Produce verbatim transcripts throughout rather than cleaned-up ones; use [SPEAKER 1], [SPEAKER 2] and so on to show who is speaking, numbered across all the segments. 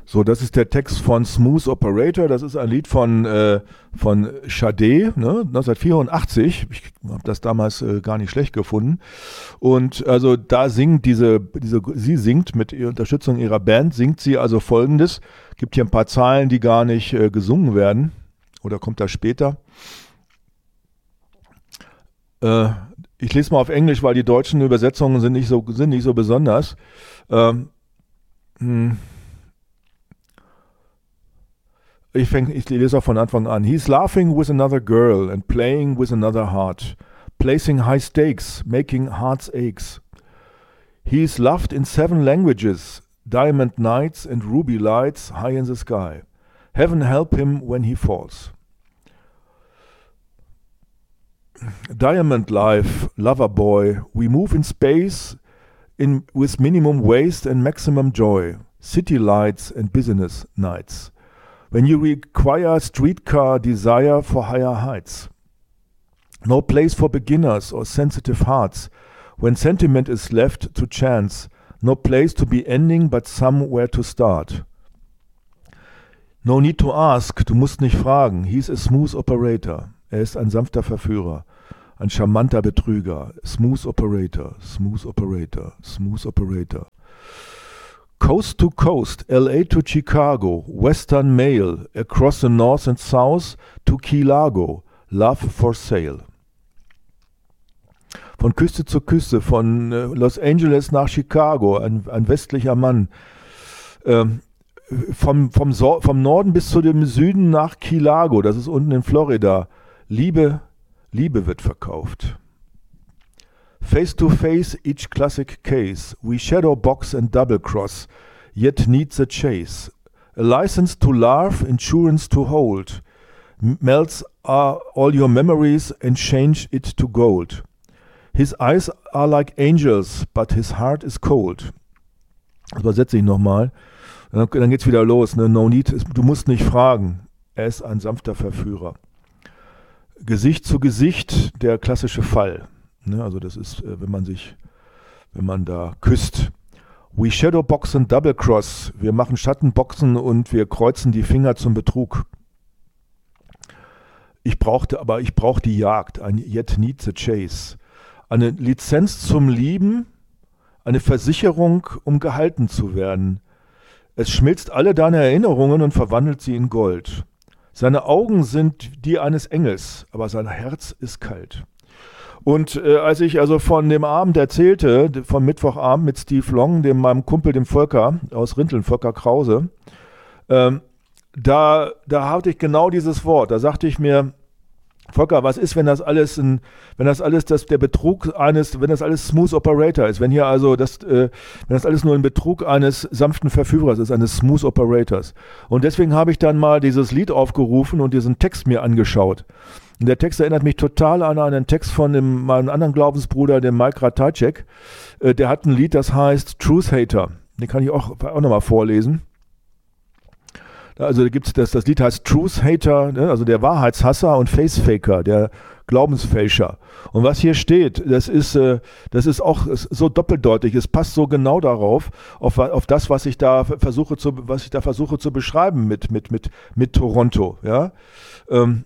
[SPEAKER 1] So, das ist der Text von Smooth Operator. Das ist ein Lied von, äh, von Sade, ne, neunzehnhundertvierundachtzig. Ich habe das damals äh, gar nicht schlecht gefunden. Und also da singt diese, diese, sie singt mit ihrer Unterstützung ihrer Band, singt sie also Folgendes. Gibt hier ein paar Zahlen, die gar nicht äh, gesungen werden. Oder kommt das später? Äh, ich lese mal auf Englisch, weil die deutschen Übersetzungen sind nicht so, sind nicht so besonders. Ähm, hm. Ich, fäng, ich lese auch von Anfang an. He's laughing with another girl and playing with another heart, placing high stakes, making hearts aches. He's loved in seven languages, diamond nights and ruby lights high in the sky. Heaven help him when he falls. Diamond life, lover boy, we move in space in, with minimum waste and maximum joy. City lights and business nights. When you require streetcar desire for higher heights. No place for beginners or sensitive hearts. When sentiment is left to chance. No place to be ending but somewhere to start. No need to ask, du musst nicht fragen. He's a smooth operator. Er ist ein sanfter Verführer. Ein charmanter Betrüger. Smooth operator, smooth operator, smooth operator. Coast to coast, L A to Chicago, Western Mail, across the North and South to Key Largo, Love for Sale. Von Küste zu Küste, von äh, Los Angeles nach Chicago, ein, ein westlicher Mann. Ähm, vom, vom, so- vom Norden bis zu dem Süden nach Key Largo, das ist unten in Florida. Liebe, Liebe wird verkauft. Face to face, each classic case. We shadow box and double cross, yet need the chase. A license to laugh, insurance to hold. M- melts are all your memories and change it to gold. His eyes are like angels, but his heart is cold. Das übersetze ich nochmal. Dann, dann geht's wieder los. Ne? No need, du musst nicht fragen. Er ist ein sanfter Verführer. Gesicht zu Gesicht, der klassische Fall. Ne, also das ist, wenn man sich, wenn man da küsst. We shadowbox and double cross. Wir machen Schattenboxen und wir kreuzen die Finger zum Betrug. Ich brauchte, aber ich brauche die Jagd. Ein yet need the chase. Eine Lizenz zum Lieben, eine Versicherung, um gehalten zu werden. Es schmilzt alle deine Erinnerungen und verwandelt sie in Gold. Seine Augen sind die eines Engels, aber sein Herz ist kalt. Und äh, als ich also von dem Abend erzählte, vom Mittwochabend mit Steve Long, dem meinem Kumpel, dem Volker aus Rinteln, Volker Krause, ähm, da, da hatte ich genau dieses Wort. Da sagte ich mir, Volker, was ist, wenn das alles, ein, wenn das alles das, der Betrug eines, wenn das alles Smooth Operator ist, wenn hier also das, äh, wenn das alles nur ein Betrug eines sanften Verführers ist, eines Smooth Operators. Und deswegen habe ich dann mal dieses Lied aufgerufen und diesen Text mir angeschaut. Und der Text erinnert mich total an einen Text von dem, meinem anderen Glaubensbruder, dem Mike Ratajczak. Äh, der hat ein Lied, das heißt Truth Hater. Den kann ich auch, auch nochmal vorlesen. Also da gibt's das, das Lied heißt Truth Hater, ne? Also der Wahrheitshasser und Facefaker, der Glaubensfälscher. Und was hier steht, das ist, äh, das ist auch so doppeldeutig. Es passt so genau darauf, auf, auf das, was ich da versuche zu, was ich da versuche zu beschreiben mit, mit, mit, mit Toronto, ja. Ähm,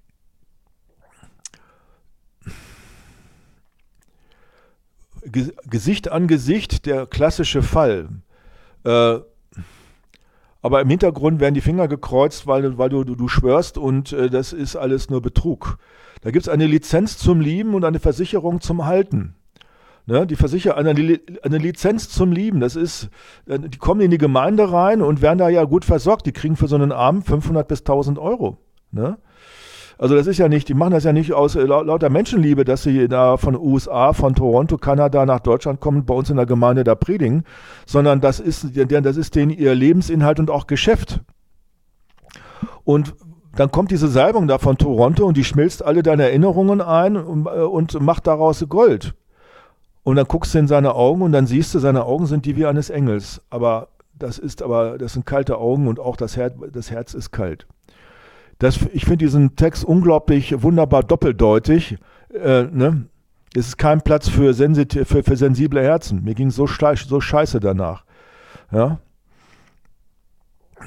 [SPEAKER 1] Gesicht an Gesicht, der klassische Fall. Äh, aber im Hintergrund werden die Finger gekreuzt, weil, weil du, du, du schwörst und äh, das ist alles nur Betrug. Da gibt es eine Lizenz zum Lieben und eine Versicherung zum Halten. Ne? Die Versicher eine, eine Lizenz zum Lieben, das ist, die kommen in die Gemeinde rein und werden da ja gut versorgt. Die kriegen für so einen Abend fünfhundert bis tausend Euro. Ne? Also das ist ja nicht, die machen das ja nicht aus äh, lauter Menschenliebe, dass sie da von U S A, von Toronto, Kanada nach Deutschland kommen, bei uns in der Gemeinde da predigen, sondern das ist, das ist denen ihr Lebensinhalt und auch Geschäft. Und dann kommt diese Salbung da von Toronto und die schmilzt alle deine Erinnerungen ein und, äh, und macht daraus Gold. Und dann guckst du in seine Augen und dann siehst du, seine Augen sind die wie eines Engels. Aber das ist aber, das sind kalte Augen und auch das Herz, das Herz ist kalt. Das, ich finde diesen Text unglaublich wunderbar doppeldeutig. Äh, ne? Es ist kein Platz für, sensitiv, für, für sensible Herzen. Mir ging so, so scheiße danach. Ja?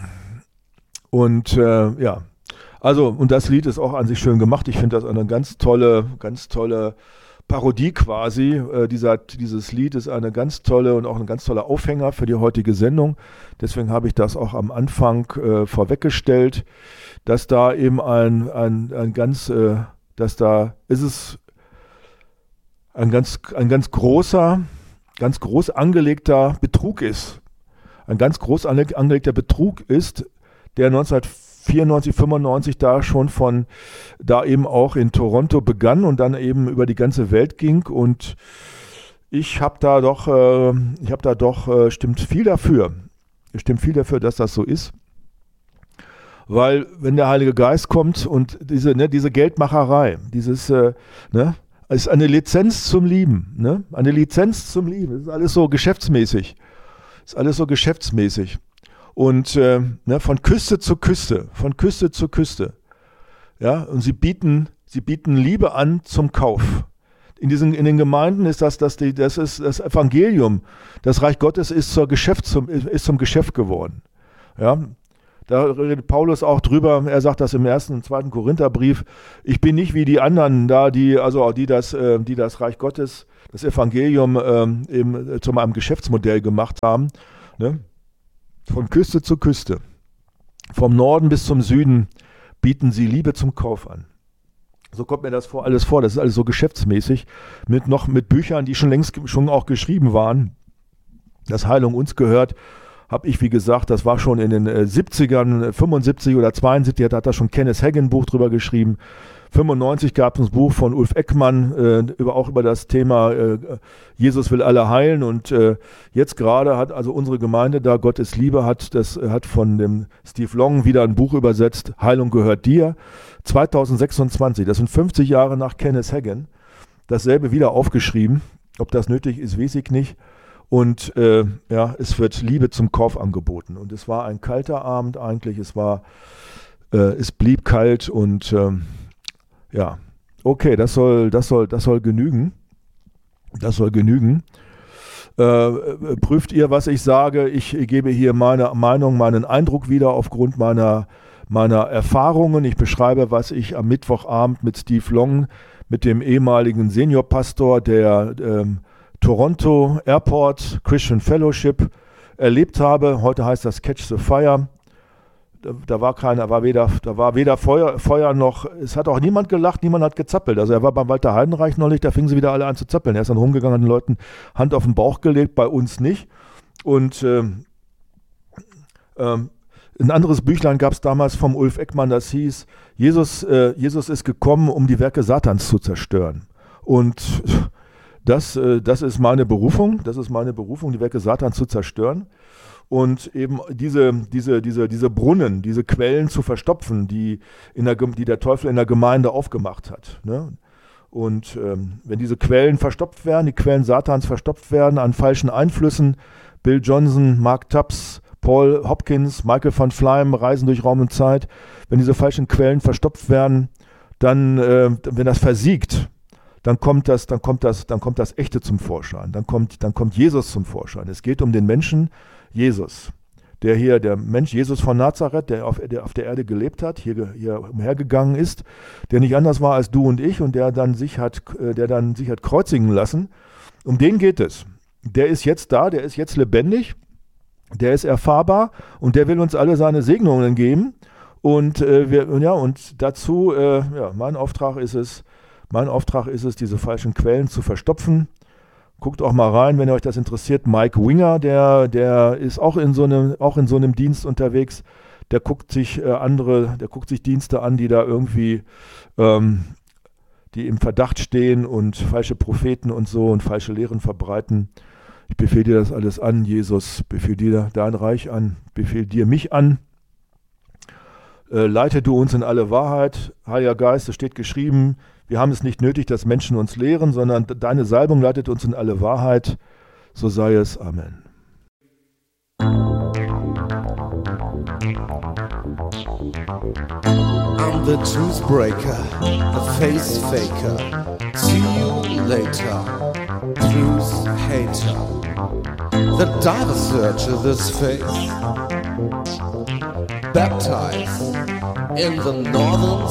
[SPEAKER 1] Und äh, ja, also, und das Lied ist auch an sich schön gemacht. Ich finde das eine ganz tolle, ganz tolle Parodie quasi. Äh, dieser, dieses Lied ist eine ganz tolle und auch ein ganz toller Aufhänger für die heutige Sendung. Deswegen habe ich das auch am Anfang äh, vorweggestellt, dass da eben ein, ein, ein ganz, äh, dass da ist es ein ganz, ein ganz großer, ganz groß angelegter Betrug ist. Ein ganz groß angelegter Betrug ist, der neunzehnhundertvierundneunzig, fünfundneunzig da schon von, da eben auch in Toronto begann und dann eben über die ganze Welt ging. Und ich habe da doch, äh, ich habe da doch, äh, stimmt viel dafür, stimmt viel dafür, dass das so ist. Weil wenn der Heilige Geist kommt und diese, ne, diese Geldmacherei, dieses, äh, ne, ist eine Lizenz zum Lieben, ne? Eine Lizenz zum Lieben. Das ist alles so geschäftsmäßig. Das ist alles so geschäftsmäßig. Und äh, ne, von Küste zu Küste, von Küste zu Küste. Ja, und sie bieten, sie bieten Liebe an zum Kauf. In diesen, in den Gemeinden ist das, das, die, das ist das Evangelium. Das Reich Gottes ist zur Geschäft, zum, ist zum Geschäft geworden. Ja. Da redet Paulus auch drüber, er sagt das im ersten und zweiten Korintherbrief, ich bin nicht wie die anderen da, die, also die das, äh, die das Reich Gottes, das Evangelium äh, eben zu einem Geschäftsmodell gemacht haben. Ne? Von Küste zu Küste, vom Norden bis zum Süden bieten sie Liebe zum Kauf an. So kommt mir das vor, alles vor, das ist alles so geschäftsmäßig, mit noch mit Büchern, die schon längst schon auch geschrieben waren, dass Heilung uns gehört. Habe ich, wie gesagt, das war schon in den äh, siebzigern, fünfundsiebzig oder zweiundsiebzig, da hat da schon Kenneth Hagin ein Buch drüber geschrieben. fünfundneunzig gab es ein Buch von Ulf Ekman, äh, über, auch über das Thema äh, Jesus will alle heilen. Und äh, jetzt gerade hat also unsere Gemeinde da, Gott ist Liebe, hat, das, hat von dem Steve Long wieder ein Buch übersetzt, Heilung gehört dir. zweitausendsechsundzwanzig, das sind fünfzig Jahre nach Kenneth Hagin, dasselbe wieder aufgeschrieben. Ob das nötig ist, weiß ich nicht. Und äh, ja, es wird Liebe zum Kauf angeboten. Und es war ein kalter Abend eigentlich. Es war, äh, es blieb kalt und ähm, ja, okay, das soll, das soll, das soll genügen. Das soll genügen. Äh, prüft ihr, was ich sage? Ich gebe hier meine Meinung, meinen Eindruck wieder aufgrund meiner, meiner Erfahrungen. Ich beschreibe, was ich am Mittwochabend mit Steve Long, mit dem ehemaligen Seniorpastor der ähm, Toronto Airport Christian Fellowship erlebt habe. Heute heißt das Catch the Fire. Da, da war keiner, war weder, da war weder Feuer, Feuer noch, es hat auch niemand gelacht, niemand hat gezappelt. Also er war beim Walter Heidenreich neulich, da fingen sie wieder alle an zu zappeln. Er ist dann rumgegangen, hat den Leuten Hand auf den Bauch gelegt, bei uns nicht. Und ähm, ähm, ein anderes Büchlein gab es damals vom Ulf Ekman, das hieß, Jesus, äh, Jesus ist gekommen, um die Werke Satans zu zerstören. Und Das, äh, das ist meine Berufung, das ist meine Berufung, die Werke Satans zu zerstören und eben diese, diese, diese, diese Brunnen, diese Quellen zu verstopfen, die, in der, die der Teufel in der Gemeinde aufgemacht hat. Ne? Und ähm, wenn diese Quellen verstopft werden, die Quellen Satans verstopft werden an falschen Einflüssen, Bill Johnson, Mark Tubbs, Paul Hopkins, Michael van Fleim reisen durch Raum und Zeit, wenn diese falschen Quellen verstopft werden, dann, äh, wenn das versiegt, dann kommt das, dann kommt das, dann kommt das Echte zum Vorschein. Dann kommt, dann kommt Jesus zum Vorschein. Es geht um den Menschen Jesus, der hier, der Mensch Jesus von Nazareth, der auf, der auf der Erde gelebt hat, hier, hier umhergegangen ist, der nicht anders war als du und ich und der dann sich hat, der dann sich hat kreuzigen lassen. Um den geht es. Der ist jetzt da, der ist jetzt lebendig, der ist erfahrbar und der will uns alle seine Segnungen geben. Und äh, wir, ja, und dazu, äh, ja, mein Auftrag ist es, Mein Auftrag ist es, diese falschen Quellen zu verstopfen. Guckt auch mal rein, wenn euch das interessiert. Mike Winger, der, der ist auch in so einem, auch in so einem Dienst unterwegs. Der guckt sich äh, andere, der guckt sich Dienste an, die da irgendwie, ähm, die im Verdacht stehen und falsche Propheten und so und falsche Lehren verbreiten. Ich befehle dir das alles an, Jesus. Befehl dir dein Reich an. Befehl dir mich an. Äh, leite du uns in alle Wahrheit. Heiliger Geist, es steht geschrieben, wir haben es nicht nötig, dass Menschen uns lehren, sondern deine Salbung leitet uns in alle Wahrheit. So sei es. Amen.
[SPEAKER 2] I'm the truth breaker, the face faker. See you later, truth hater. The diver searcher this faith. baptized in the northern